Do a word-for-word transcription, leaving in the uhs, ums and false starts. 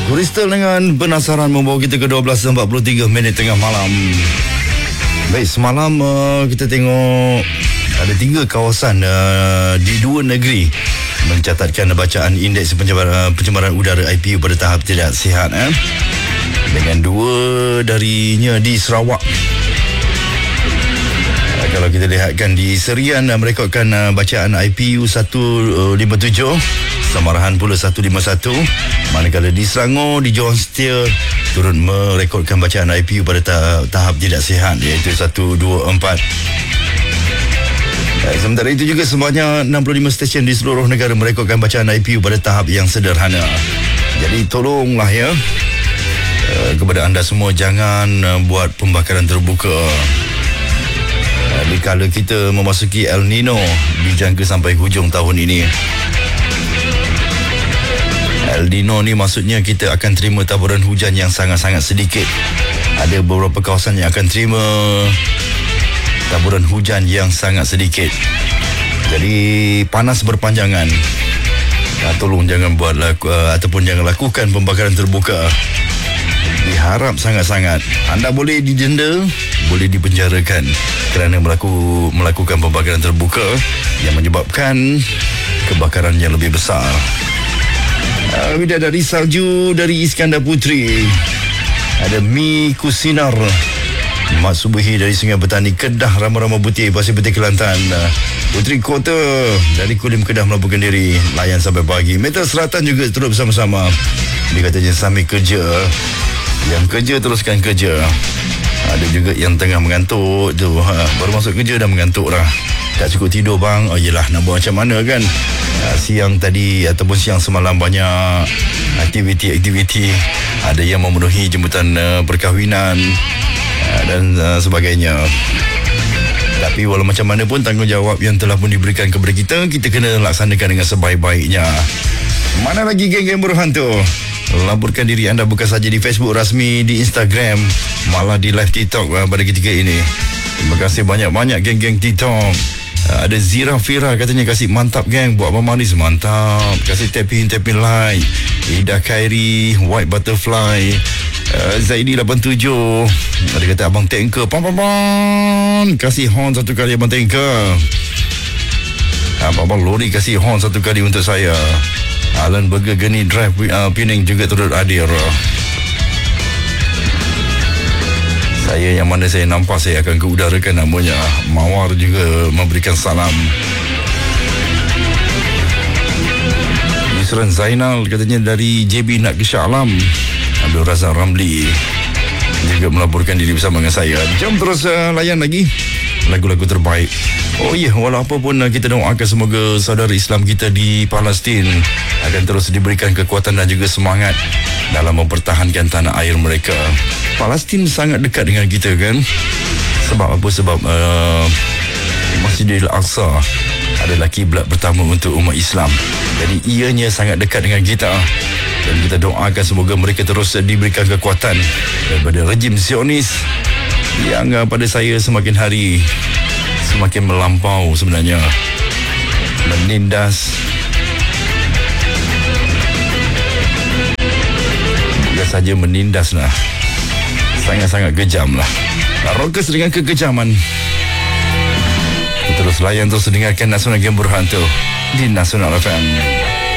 Crystal dengan Penasaran membawa kita ke dua belas empat puluh tiga minit tengah malam. Baik, semalam uh, kita tengok ada tiga kawasan uh, di dua negeri mencatatkan bacaan indeks pencemaran, pencemaran udara I P U pada tahap tidak sihat, eh? Dengan dua darinya di Sarawak. Uh, kalau kita lihatkan di Serian, uh, merekodkan uh, bacaan I P U seratus lima puluh tujuh, Samarahan pula seratus lima puluh satu. Manakala di Selangor, di Johor Setia turut merekodkan bacaan I P U pada tahap, tahap tidak sihat, iaitu seratus dua puluh empat. Sementara itu juga sebanyak enam puluh lima stesen di seluruh negara merekodkan bacaan I P U pada tahap yang sederhana. Jadi tolonglah ya, kepada anda semua, jangan buat pembakaran terbuka. Dikala kita memasuki El Nino dijangka sampai hujung tahun ini. El Nino ni maksudnya kita akan terima taburan hujan yang sangat-sangat sedikit. Ada beberapa kawasan yang akan terima taburan hujan yang sangat sedikit. Jadi panas berpanjangan. Nah, tolong jangan buat laku, uh, ataupun jangan lakukan pembakaran terbuka. Diharap sangat-sangat. Anda boleh didenda, boleh dipenjarakan kerana melaku, melakukan pembakaran terbuka yang menyebabkan kebakaran yang lebih besar. Uh, Bidadari Salju dari Iskandar Putri. Ada Mi Kusinar Mat Subuhi dari Sungai Petani Kedah, Rama-Rama Putih, Pasir Putih, Kelantan. uh, Putri Kota dari Kulim Kedah melaporkan diri, layan sampai pagi. Metal Selatan juga terus bersama-sama. Dia katanya sambil kerja. Yang kerja teruskan kerja. Ada juga yang tengah mengantuk tu, ha, baru masuk kerja dah mengantuk dah. Tak cukup tidur bang. Oh yelah, nak buat macam mana kan. uh, Siang tadi ataupun siang semalam banyak aktiviti-aktiviti. Ada yang memenuhi jemputan uh, perkahwinan uh, dan uh, sebagainya. Tapi walau macam mana pun, tanggungjawab yang telah pun diberikan kepada kita, kita kena laksanakan dengan sebaik-baiknya. Mana lagi geng-geng berhantu? Laporkan diri anda bukan saja di Facebook rasmi, di Instagram, malah di live TikTok uh, pada ketika ini. Terima kasih banyak-banyak geng-geng TikTok. Uh, ada Zira Fira katanya kasih mantap geng, buat abang manis mantap. Kasih tapping tapping like. Ida Khairi, White Butterfly, uh, Zaidi lapan tujuh. Ada kata abang tanker, pam pam pam, kasih horn satu kali abang tanker. Abang lori kasih horn satu kali untuk saya. Alan Burger Geni Drive uh, Pening juga turut hadir. Saya yang mana saya nampak, saya akan keudarakan namanya. Mawar juga memberikan salam. Yusran Zainal katanya dari J B nak ke Shah Alam. Abdul Razak Ramli juga melaporkan diri bersama dengan saya. Jom terus uh, layan lagi lagu-lagu terbaik. Oh ya, yeah, walau apa pun kita doakan semoga saudara Islam kita di Palestin akan terus diberikan kekuatan dan juga semangat dalam mempertahankan tanah air mereka. Palestin sangat dekat dengan kita kan. Sebab apa? Sebab uh, Masjidil Aqsa adalah kiblat pertama untuk umat Islam. Jadi ianya sangat dekat dengan kita. Dan kita doakan semoga mereka terus diberikan kekuatan daripada rejim Zionis yang uh, pada saya semakin hari semakin melampau sebenarnya, menindas bukan saja menindas lah, sangat-sangat kejam lah. Rockers dengan kekejaman. Terus layan, terus dengarkan Nasional Game Berhantu di Nasional F M.